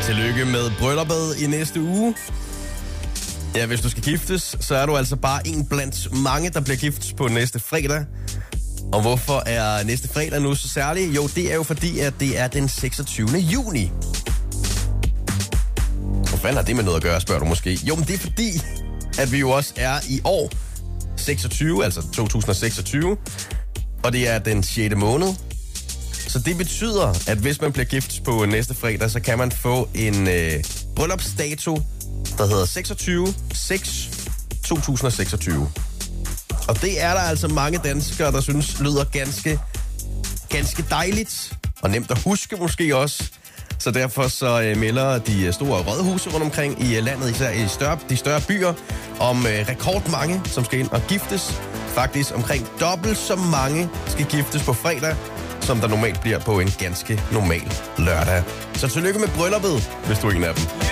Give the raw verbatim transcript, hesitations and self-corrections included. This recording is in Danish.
Tillykke med brylluppet i næste uge. Ja, hvis du skal giftes, så er du altså bare en blandt mange, der bliver gift på næste fredag. Og hvorfor er næste fredag nu så særlig? Jo, det er jo fordi, at det er den seksogtyvende juni. Hvor fanden har det med noget at gøre, spørger du måske? Jo, men det er fordi, at vi jo også er i år seksogtyve, altså to tusind og seksogtyve. Og det er den sjette måned. Så det betyder, at hvis man bliver gift på næste fredag, så kan man få en øh, bryllupsdato, der hedder seksogtyve seks to tusind og seksogtyve. Og det er der altså mange danskere, der synes lyder ganske, ganske dejligt. Og nemt at huske måske også. Så derfor så øh, melder de store rådhuse rundt omkring i landet, især i større, de større byer, om øh, rekordmange, som skal ind og giftes. Faktisk omkring dobbelt så mange skal giftes på fredag, som der normalt bliver på en ganske normal lørdag. Så tillykke med brylluppet, hvis du er en af dem.